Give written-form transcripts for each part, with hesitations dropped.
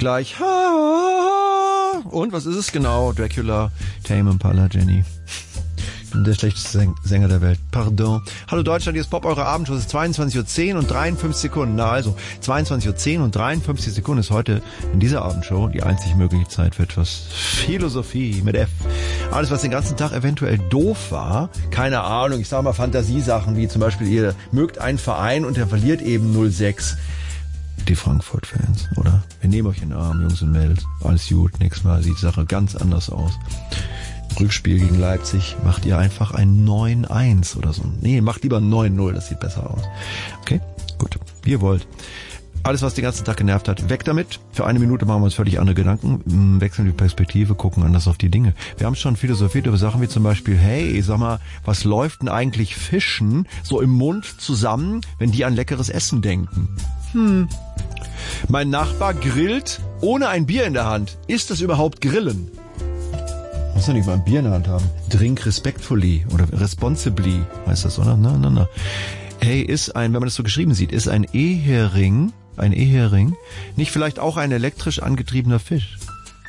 gleich. Und was ist es genau? Dracula, Tame Impala, Jenny. Ich bin der schlechteste Sänger der Welt. Pardon. Hallo Deutschland, hier ist Pop, eure Abendshow. Es ist 22.10 Uhr und 53 Sekunden. Na also, 22.10 Uhr und 53 Sekunden ist heute in dieser Abendshow die einzig mögliche Zeit für etwas Philosophie mit F. Alles, was den ganzen Tag eventuell doof war, keine Ahnung, ich sag mal Fantasiesachen, wie zum Beispiel ihr mögt einen Verein und der verliert eben 0-6. Die Frankfurt-Fans, oder? Wir nehmen euch in den Arm, Jungs und Mädels. Alles gut, nächstes Mal sieht die Sache ganz anders aus. Rückspiel gegen Leipzig macht ihr einfach ein 9-1 oder so. Nee, macht lieber 9-0, das sieht besser aus. Okay, gut, wie ihr wollt. Alles, was den ganzen Tag genervt hat, weg damit. Für eine Minute machen wir uns völlig andere Gedanken, wechseln die Perspektive, gucken anders auf die Dinge. Wir haben schon philosophiert über Sachen wie zum Beispiel, hey, sag mal, was läuft denn eigentlich Fischen so im Mund zusammen, wenn die an leckeres Essen denken? Mein Nachbar grillt ohne ein Bier in der Hand. Ist das überhaupt Grillen? Muss ja nicht mal ein Bier in der Hand haben. Drink respectfully oder responsibly, heißt das, oder? Na. Hey, wenn man das so geschrieben sieht, ist ein Ehering nicht vielleicht auch ein elektrisch angetriebener Fisch?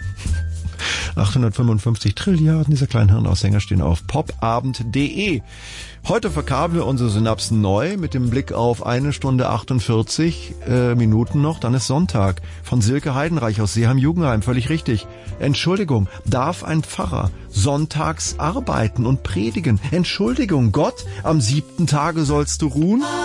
855 Trilliarden dieser kleinen Hirnaushänger stehen auf popabend.de. Heute verkabeln wir unsere Synapsen neu mit dem Blick auf 1 Stunde 48 Minuten noch. Dann ist Sonntag. Von Silke Heidenreich aus Seeheim-Jugendheim. Völlig richtig. Entschuldigung, darf ein Pfarrer sonntags arbeiten und predigen? Entschuldigung, Gott, am 7. Tage sollst du ruhen?